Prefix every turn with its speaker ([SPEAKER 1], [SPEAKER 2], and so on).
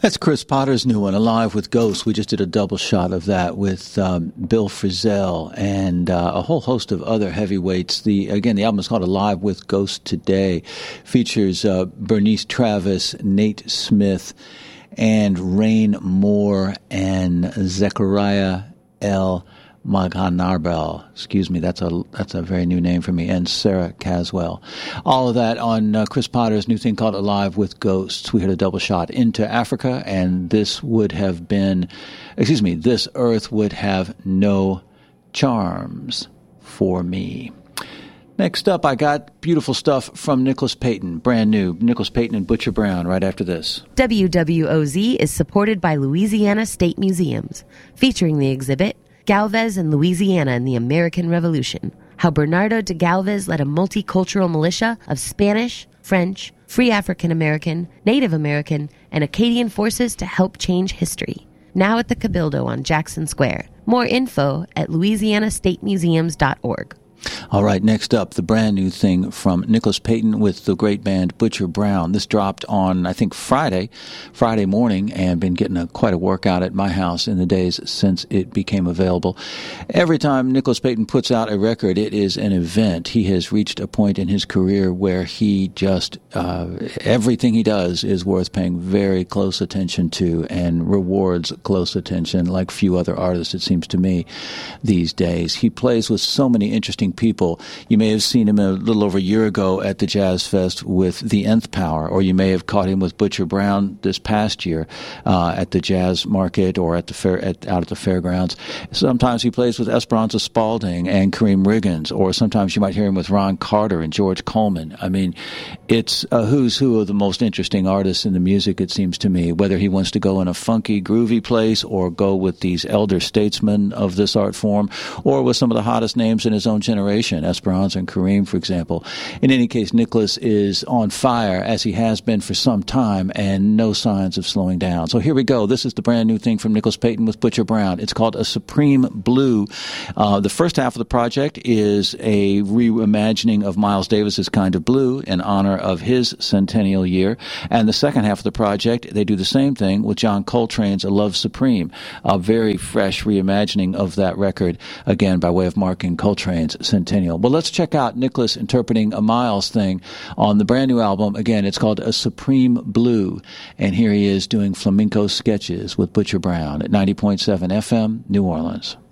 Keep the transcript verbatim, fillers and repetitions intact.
[SPEAKER 1] That's Chris Potter's new one, Alive with Ghosts. We just did a double shot of that with um, Bill Frisell and uh, a whole host of other heavyweights. The Again, the album is called Alive with Ghosts Today. Features uh, Bernice Travis, Nate Smith, and Rain Moore and Zechariah L. Maghanarbel, excuse me, that's a that's a very new name for me, and Sarah Caswell. All of that on uh, Chris Potter's new thing called Alive with Ghosts. We had a double shot into Africa, and this would have been, excuse me, This Earth Would Have No Charms for Me. Next up, I got beautiful stuff from Nicholas Payton, brand new. Nicholas Payton and Butcher Brown right after this.
[SPEAKER 2] W W O Z is supported by Louisiana State Museums, featuring the exhibit Galvez and Louisiana in the American Revolution, how Bernardo de Galvez led a multicultural militia of Spanish, French, Free African American, Native American, and Acadian forces to help change history. Now at the Cabildo on Jackson Square. More info at louisiana state museums dot org.
[SPEAKER 1] All right, next up, the brand new thing from Nicholas Payton with the great band Butcher Brown. This dropped on, I think, Friday, Friday morning, and been getting a, quite a workout at my house in the days since it became available. Every time Nicholas Payton puts out a record, it is an event. He has reached a point in his career where he just, uh, everything he does is worth paying very close attention to and rewards close attention like few other artists, it seems to me, these days. He plays with so many interesting people. You may have seen him a little over a year ago at the Jazz Fest with the Nth Power, or you may have caught him with Butcher Brown this past year uh, at the Jazz Market or at the fair, at, out at the fairgrounds. Sometimes he plays with Esperanza Spalding and Kareem Riggins, or sometimes you might hear him with Ron Carter and George Coleman. I mean, it's a who's who of the most interesting artists in the music, it seems to me, whether he wants to go in a funky, groovy place or go with these elder statesmen of this art form, or with some of the hottest names in his own generation. Esperanza and Kareem, for example. In any case, Nicholas is on fire, as he has been for some time, and no signs of slowing down. So here we go. This is the brand new thing from Nicholas Payton with Butcher Brown. It's called A Supreme Blue. Uh, the first half of the project is a reimagining of Miles Davis's Kind of Blue in honor of his centennial year. And the second half of the project, they do the same thing with John Coltrane's A Love Supreme, a very fresh reimagining of that record, again, by way of marking Coltrane's centennial. Well, let's check out Nicholas interpreting a Miles thing on the brand new album. Again, it's called A Supreme Blue, and here he is doing flamenco sketches with Butcher Brown at ninety point seven F M, New Orleans.